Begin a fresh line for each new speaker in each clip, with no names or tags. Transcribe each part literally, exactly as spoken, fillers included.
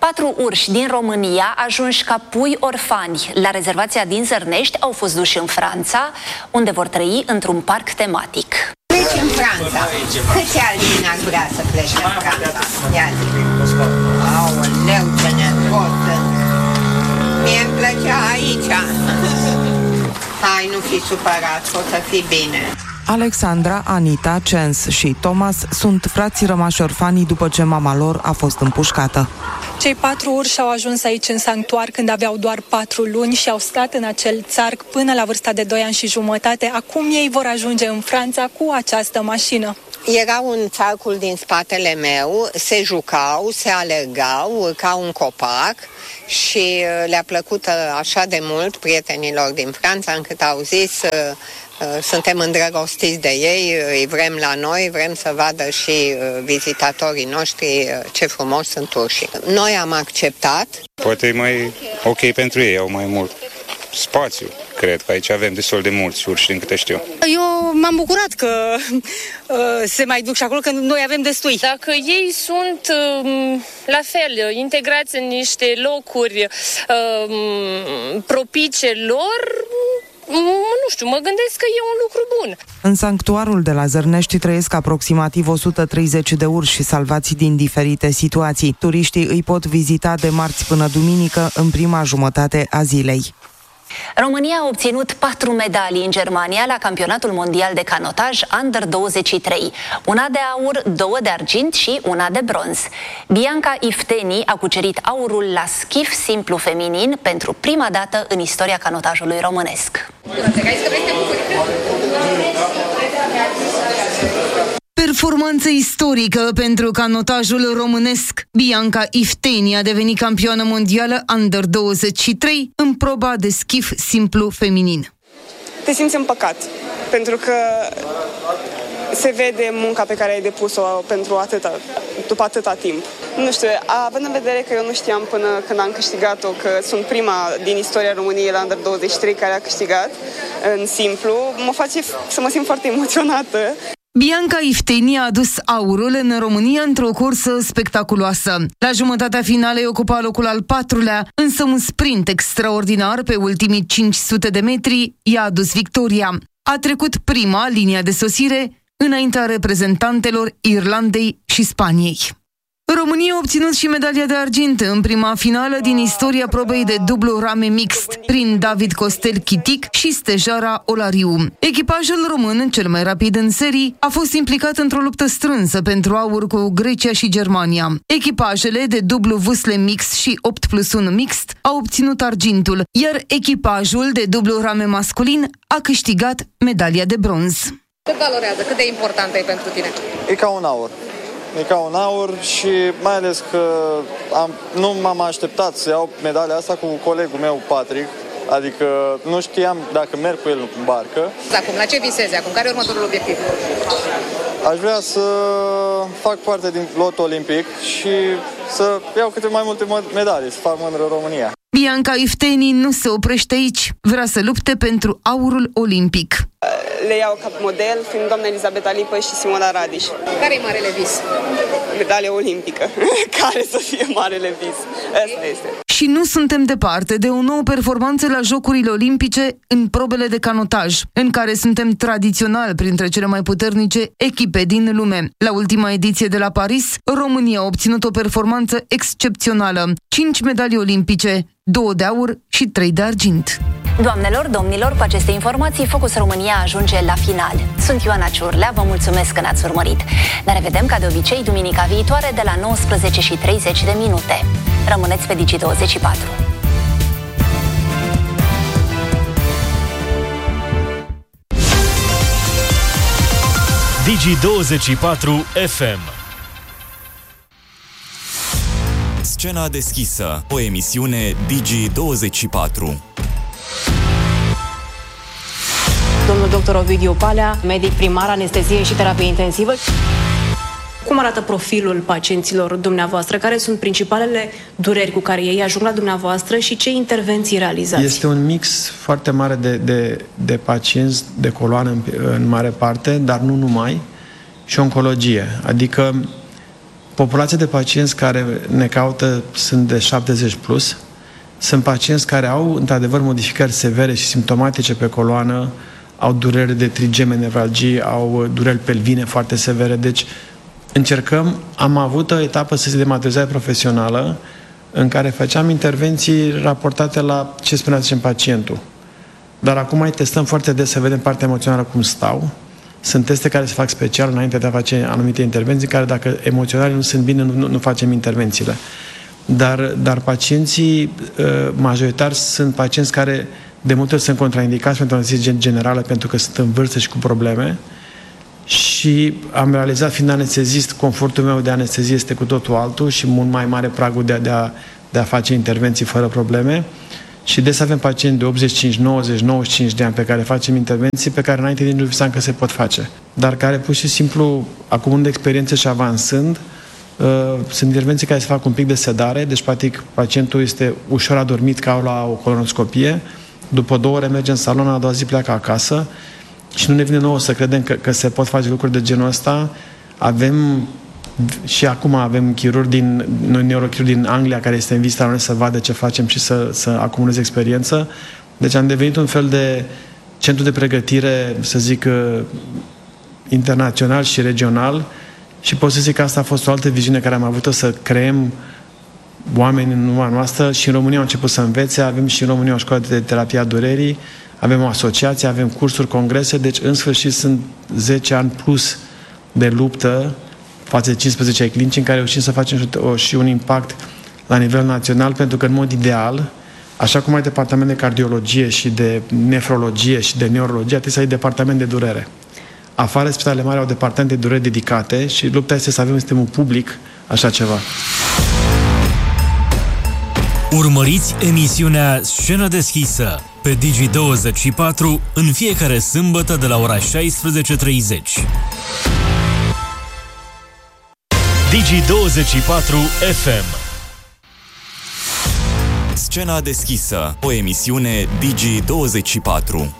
Patru urși din România, ajunși ca pui orfani la rezervația din Zărnești, au fost duși în Franța, unde vor trăi într-un parc tematic.
Pleci în Franța. Câți alții ar vrea să pleci în Franța? Ia zi. Aoleu, ce nervos sunt. Mie-mi plăcea aici. Hai, nu fi supărat, o să fii bine.
Alexandra, Anita, Cens și Thomas sunt frații rămași orfani după ce mama lor a fost împușcată.
Cei patru urși au ajuns aici în sanctuar când aveau doar patru luni și au stat în acel țarc până la vârsta de doi ani și jumătate. Acum ei vor ajunge în Franța cu această mașină.
Erau în țarcul din spatele meu, se jucau, se alergau ca un copac și le-a plăcut așa de mult prietenilor din Franța încât au zis: suntem îndrăgostiți de ei, îi vrem la noi, vrem să vadă și vizitatorii noștri ce frumos sunt urșii. Noi am acceptat.
Poate e mai ok pentru ei, au mai mult spațiu. Cred că aici avem destul de mulți urși, din câte știu.
Eu m-am bucurat că uh, se mai duc și acolo, că noi avem destui.
Dacă ei sunt uh, la fel, integrați în niște locuri uh, propice lor, nu știu, mă gândesc că e un lucru bun.
În sanctuarul de la Zărnești trăiesc aproximativ o sută treizeci de urși salvați din diferite situații. Turiștii îi pot vizita de marți până duminică în prima jumătate a zilei.
România a obținut patru medalii în Germania la campionatul mondial de canotaj Under douăzeci și trei. Una de aur, două de argint și una de bronz. Bianca Ifteni a cucerit aurul la schif simplu feminin pentru prima dată în istoria canotajului românesc.
Performanță istorică pentru canotajul românesc. Bianca Ifteni a devenit campioană mondială Under douăzeci și trei în proba de schif simplu feminin.
Te simți împăcat, pentru că se vede munca pe care ai depus-o pentru atâta, după atâta timp. Nu știu, având în vedere că eu nu știam până când am câștigat-o că sunt prima din istoria României la Under douăzeci și trei care a câștigat în simplu, mă face să mă simt foarte emoționată.
Bianca Ifteni a adus aurul în România într-o cursă spectaculoasă. La jumătatea finalei ocupa locul al patrulea, însă un sprint extraordinar pe ultimii cinci sute de metri i-a adus victoria. A trecut prima linia de sosire înaintea reprezentantelor Irlandei și Spaniei. România a obținut și medalia de argint în prima finală din istoria probei de dublu rame mixt, prin David Costel Chitic și Stejara Olariu. Echipajul român, cel mai rapid în serii, a fost implicat într-o luptă strânsă pentru aur cu Grecia și Germania. Echipajele de dublu vâsle mixt și opt plus unu mixt au obținut argintul, iar echipajul de dublu rame masculin a câștigat medalia de bronz.
Cât valorează? Cât de importantă e pentru tine?
E ca un aur. E ca un aur și mai ales că am, nu m-am așteptat să iau medalia asta cu colegul meu, Patrick. Adică nu știam dacă merg cu el în barcă.
Acum, la ce visezi acum? Care e următorul obiectiv?
Aș vrea să fac parte din lotul olimpic și să iau câte mai multe medalii, să fac mândră România.
Bianca Ifteni nu se oprește aici. Vrea să lupte pentru aurul olimpic.
Le iau ca model, fiind doamna Elisabeta Lipă și Simona Radiș.
Care e marele vis?
Medalia olimpică. Care să fie marele vis? Asta este.
Și nu suntem departe de o nouă performanță la Jocurile Olimpice în probele de canotaj, în care suntem tradițional printre cele mai puternice echipe din lume. La ultima ediție de la Paris, România a obținut o performanță excepțională. Cinci medalii olimpice, două de aur și trei de argint.
Doamnelor, domnilor, cu aceste informații, Focus România ajunge la final. Sunt Ioana Ciurlea, vă mulțumesc că ne-ați urmărit. Ne revedem ca de obicei duminica viitoare de la nouăsprezece și treizeci de minute. Rămâneți pe Digi douăzeci și patru.
Digi douăzeci și patru F M.
Scena deschisă, o emisiune Digi douăzeci și patru.
Domnul doctor Ovidiu Palea, medic primar, anestezie și terapie intensivă. Cum arată profilul pacienților dumneavoastră? Care sunt principalele dureri cu care ei ajung la dumneavoastră și ce intervenții realizați?
Este un mix foarte mare de, de, de pacienți de coloană în, în mare parte, dar nu numai, și oncologie. Adică Populația de pacienți care ne caută sunt de șaptezeci plus. Sunt pacienți care au, într-adevăr, modificări severe și simptomatice pe coloană, au dureri de trigeme, nevralgii, au dureri pelvine foarte severe. Deci, încercăm, am avut o etapă să se dematizare profesională în care făceam intervenții raportate la ce spunea, zicem, pacientul. Dar acum mai testăm foarte des să vedem partea emoțională cum stau. Sunt teste care se fac special înainte de a face anumite intervenții, care dacă emoționale nu sunt bine, nu, nu facem intervențiile. Dar, dar pacienții majoritari sunt pacienți care de multe ori sunt contraindicați pentru anestezie generală, pentru că sunt în vârstă și cu probleme. Și am realizat, fiind anestezist, confortul meu de anestezie este cu totul altul și mult mai mare pragul de a, de a, de a face intervenții fără probleme. Și des avem pacienți de optzeci și cinci, nouăzeci, nouăzeci și cinci de ani pe care facem intervenții pe care înainte nici nu visam că se pot face. Dar care pur și simplu, acumulând experiență și avansând, uh, sunt intervenții care se fac un pic de sedare, deci practic pacientul este ușor adormit ca la o colonoscopie, după două ore merge în salon, a doua zi pleacă acasă și nu ne vine nouă să credem că, că se pot face lucruri de genul ăsta. Avem și acum avem chirurgi din, noi neurochirurgi din Anglia care este în vizită la noi să vadă ce facem și să, să acumuleze experiență. Deci am devenit un fel de centru de pregătire, să zic, internațional și regional și pot să zic că asta a fost o altă viziune care am avut-o, să creăm oameni în urma noastră și în România au început să învețe, avem și în România o școală de terapie a durerii, avem o asociație, avem cursuri, congrese, deci în sfârșit sunt zece ani plus de luptă față de cincisprezece ai clinici în care reușim să facem și un impact la nivel național, pentru că în mod ideal, așa cum ai departament de cardiologie și de nefrologie și de neurologie, trebuie să ai departament de durere. Afară, spitalele mari au departamente de durere dedicate și lupta este să avem în sistemul public așa ceva.
Urmăriți emisiunea Scenă deschisă pe Digi douăzeci și patru în fiecare sâmbătă de la ora șaisprezece treizeci. Digi douăzeci și patru F M.
Scena deschisă, o emisiune Digi douăzeci și patru.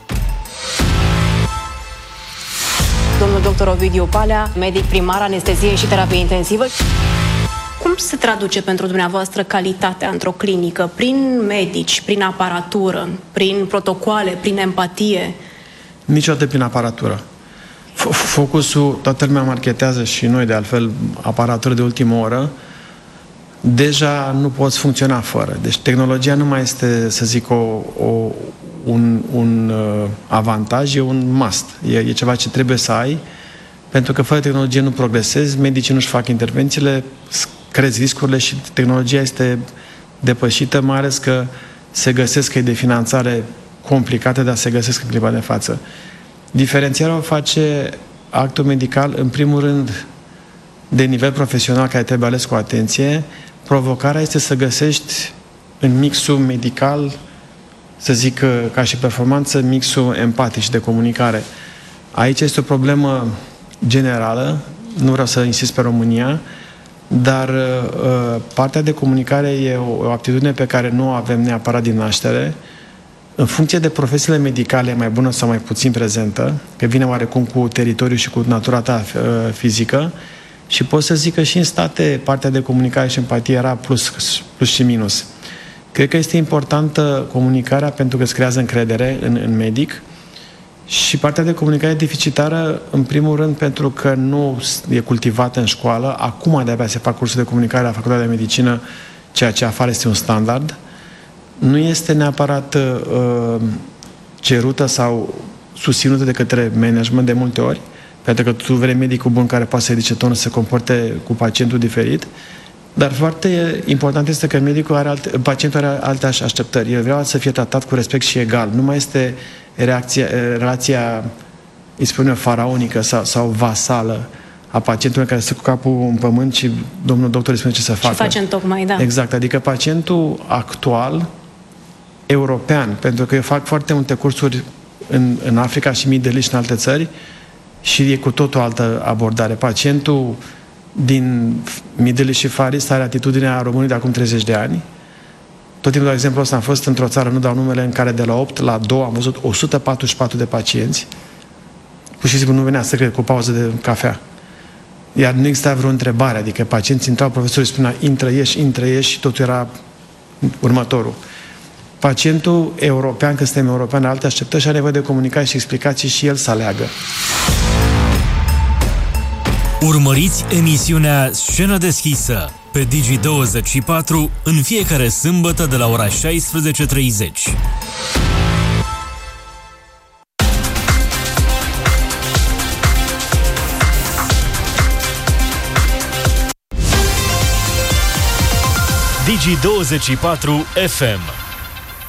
Domnul doctor Ovidiu Palea, medic primar, anestezie și terapie intensivă. Cum se traduce pentru dumneavoastră calitatea într-o clinică? Prin medici, prin aparatură, prin protocoale, prin empatie?
Niciodată prin aparatură. Focusul, toată lumea marketează și noi de altfel aparatură de ultimă oră, deja nu poți funcționa fără. Deci tehnologia nu mai este, să zic, o, o, un, un uh, avantaj, e un must. E, e ceva ce trebuie să ai, pentru că fără tehnologie nu progresezi, medicii nu-și fac intervențiile, crezi riscurile și tehnologia este depășită, mai ales că se găsesc căi de finanțare complicate, dar se găsesc în clipa de față. Diferențierea o face actul medical, în primul rând, de nivel profesional, care trebuie ales cu atenție. Provocarea este să găsești în mixul medical, să zic ca și performanță, mixul empatic și de comunicare. Aici este o problemă generală, nu vreau să insist pe România, dar uh, partea de comunicare e o, o aptitudine pe care nu o avem neapărat din naștere. În funcție de profesiile medicale, mai bună sau mai puțin prezentă, că vine oarecum cu teritoriul și cu natura ta uh, fizică, și pot să zic că și în state partea de comunicare și empatie era plus, plus și minus. Cred că este importantă comunicarea pentru că îți creează încredere în, în medic, și partea de comunicare deficitară, în primul rând, pentru că nu e cultivată în școală. Acum de-abia se fac cursuri de comunicare la Facultatea de Medicină, ceea ce afară este un standard. Nu este neapărat uh, cerută sau susținută de către management de multe ori, pentru că tu vrei medicul bun care poate să ridice tonul, să se comporte cu pacientul diferit, dar foarte important este că medicul are alte, pacientul are alte așteptări. El vrea să fie tratat cu respect și egal. Nu mai este reacția, relația, îi spune, faraonică sau, sau vasală a pacientului care stă cu capul în pământ și domnul doctor îi spune ce să facă.
Ce facem tocmai, da.
Exact. Adică pacientul actual, european, pentru că eu fac foarte multe cursuri în, în Africa și Middle East și în alte țări, și e cu tot o altă abordare. Pacientul din Middle East și Far East are atitudinea românului de acum treizeci de ani. Tot timpul, de exemplu, ăsta am fost într-o țară, nu dau numele, în care de la opt la doi am văzut o sută patruzeci și patru de pacienți. Pur și simplu nu venea să cred, cu pauză de cafea. Iar nu exista vreo întrebare, adică pacienții intrau, profesorul spunea, intră, ieși, intră, ieși și totul era următorul. Pacientul european, că suntem european, alte așteptări și are nevoie de comunicare și explicații și el să aleagă.
Urmăriți emisiunea Scenă deschisă pe Digi douăzeci și patru în fiecare sâmbătă de la ora șaisprezece treizeci. Digi douăzeci și patru F M